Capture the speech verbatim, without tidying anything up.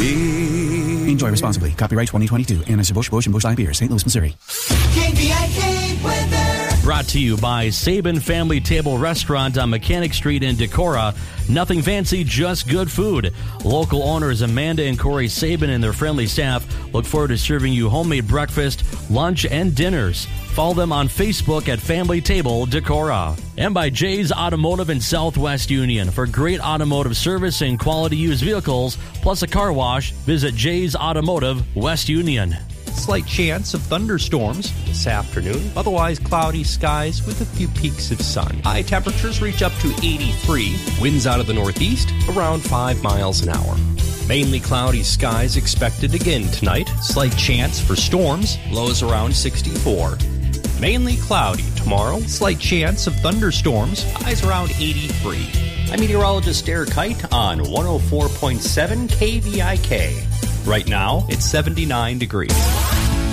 Enjoy responsibly. Copyright twenty twenty-two. Anheuser-Busch, Busch, and Busch Light Beer, Saint Louis, Missouri. K V I K weather. Brought to you by Sabin Family Table Restaurant on Mechanic Street in Decorah. Nothing fancy, just good food. Local owners Amanda and Corey Sabin and their friendly staff look forward to serving you homemade breakfast, lunch, and dinners. Follow them on Facebook at Family Table Decorah. And by Jay's Automotive in Southwest Union. For great automotive service and quality used vehicles, plus a car wash, visit Jay's Automotive, West Union. Slight chance of thunderstorms this afternoon. Otherwise, cloudy skies with a few peaks of sun. High temperatures reach up to eighty-three. Winds out of the northeast around five miles an hour. Mainly cloudy skies expected again tonight. Slight chance for storms. Lows around sixty-four. Mainly cloudy tomorrow. Slight chance of thunderstorms. Highs around eighty-three. I'm meteorologist Eric Kite on one oh four point seven K V I K. Right now, it's seventy-nine degrees.